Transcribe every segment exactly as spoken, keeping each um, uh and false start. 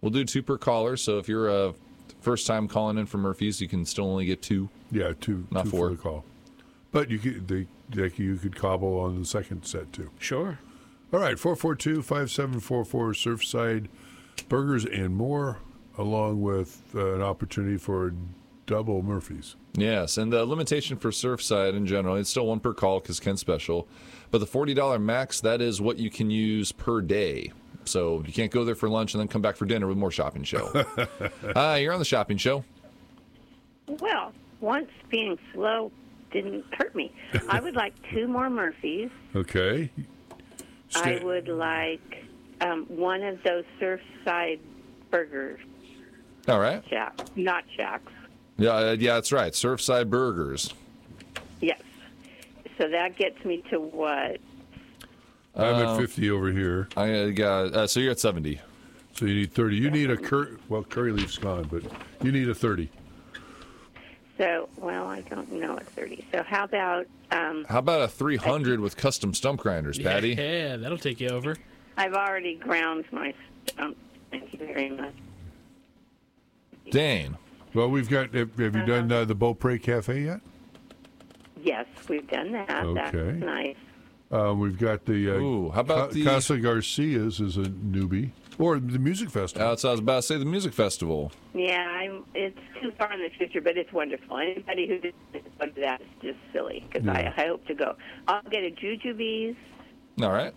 We'll do two per caller. So if you're a first time calling in for Murphy's, you can still only get two. Yeah, two, Not two four. for the call. But you could they, they you could cobble on the second set too. Sure. All right, four four two, five seven four four, Surfside Burgers and more, along with uh, an opportunity for double Murphy's. Yes, and the limitation for Surfside in general, it's still one per call because Ken's special. But the forty dollars max, that is what you can use per day. So you can't go there for lunch and then come back for dinner with more Shopping Show. Hi, you're on the Shopping Show. Well, once being slow didn't hurt me. I would like two more Murphy's. Okay. I would like um, one of those Surfside Burger All right. Shacks, not Shacks. Yeah, uh, yeah, that's right. Surfside Burgers. Yes. So that gets me to what? I'm Um, at fifty over here. I got uh, so you're at seventy. So you need thirty. You need a cur- well, curry leaf's gone, but you need a thirty. So, well, I don't know at thirty. So how about, um, How about a three hundred with custom stump grinders, Patty? Yeah, that'll take you over. I've already ground my stump. Thank you very much. Dane. Well, we've got. Have, have you done uh, the Beaupre Cafe yet? Yes, we've done that. That's Okay. nice. Uh, we've got the. Uh, Ooh, how about Ca- the- Casa Garcia's is a newbie, or the music festival. Uh, so I was about to say the music festival. Yeah, I'm, it's too far in the future, but it's wonderful. Anybody who doesn't go to that is just silly, because Yeah. I, I hope to go. I'll get a Jujubes, All right.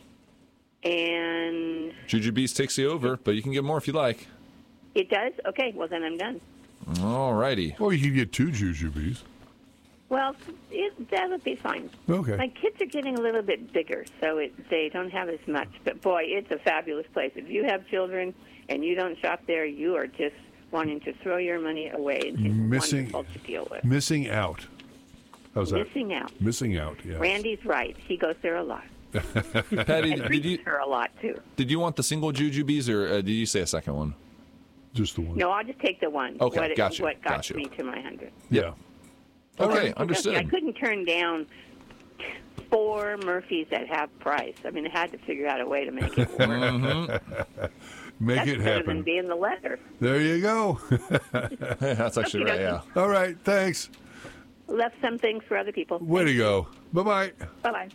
and Jujubes takes you over, but you can get more if you like. it does? Okay, well, then I'm done. All righty. Or you can get two Jujubes. Well, it, that'll be fine. Okay. My kids are getting a little bit bigger, so it, they don't have as much. But, boy, it's a fabulous place. If you have children and you don't shop there, you are just wanting to throw your money away. It's Missing- wonderful to deal with. Missing out. How's that? Missing out. Missing out. Yeah. Randy's right. He goes there a lot. Patty, And did you treats her a lot, too. did you want the single Jujubes or uh, did you say a second one? Just the one. No, I'll just take the one. Okay, what, it- gotcha, what got gotcha. me to my hundred. Yeah. Okay, I understood. couldn't turn down four Murphys at half price. I mean, I had to figure out a way to make it work. Mm-hmm. Make That's it better than happen. being the leather. There you go. That's actually right, yeah. All right. Thanks. Left some things for other people. Way to go. Bye bye. Bye bye.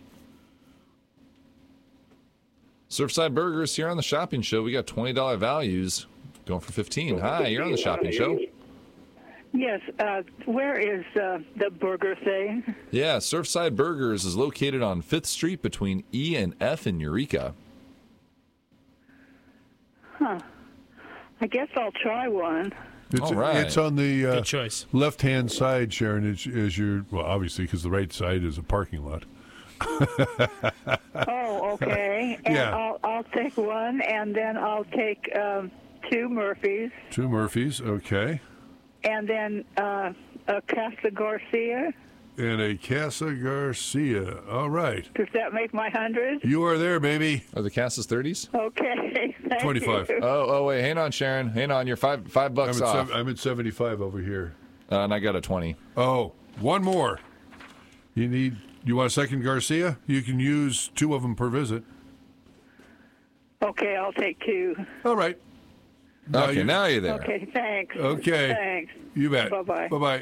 Surfside Burgers here on the Shopping Show. We got twenty dollars values going for fifteen. Hi, you're on the Shopping Show. Yes, uh, where is uh, the burger thing? Yeah, Surfside Burgers is located on fifth Street between E and F in Eureka. Huh. I guess I'll try one. It's, All right. it's on the uh, Good choice. left-hand side, Sharon, is, is your, well, obviously, because the right side is a parking lot. Oh, okay. And Yeah. I'll, I'll take one, and then I'll take um, two Murphys, Two Murphys, okay. and then uh, a Casa Garcia. And a Casa Garcia. All right. Does that make my hundred? You are there, baby. Are the Casas thirties? Okay. Thank twenty-five. you. Oh, oh, wait, hang on, Sharon. Hang on, you're five five I'm bucks at, off. sev- I'm at seventy-five over here. Uh, and I got a twenty. Oh, one more. You need, you want a second Garcia? You can use two of them per visit. Okay, I'll take two. All right. Now Okay, you- now you're there. Okay, thanks. Okay. Thanks. You bet. Bye-bye. Bye-bye.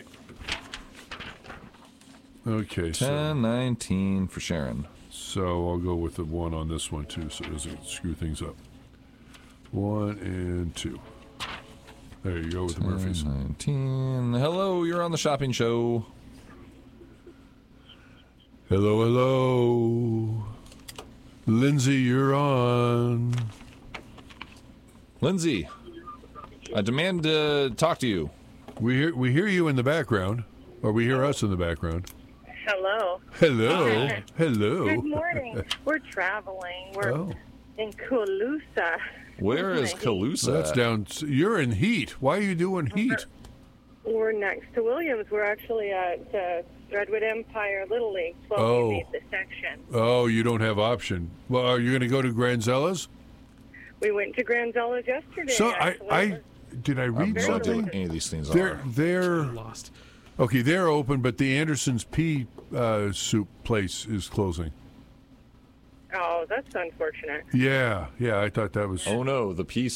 Okay, so, ten nineteen for Sharon. so I'll go with the one on this one, too, so it doesn't screw things up. One and two. There you go with the Murphys. nineteen. Hello, you're on the Shopping Show. Hello, hello. Lindsay, you're on. Lindsay, I demand to talk to you. We hear we hear you in the background, or we hear us in the background. Hello. Hello, hello. Good morning. We're traveling. We're Oh, in Calusa. Where is Calusa? that's down. You're in Heat. Why are you doing Heat? We're next to Williams. We're actually at uh, Redwood Empire Little League. twelve Oh. you leave the section. Oh, you don't have option. Well, are you going to go to Granzella's? We went to Granzella's yesterday. So I, actually. I did I I have read no idea something? what any of these things They're are. they're Lost. okay. They're open, but the Anderson's pea uh, soup place is closing. Oh, that's unfortunate. Yeah, yeah. I thought that was. Oh no, the pea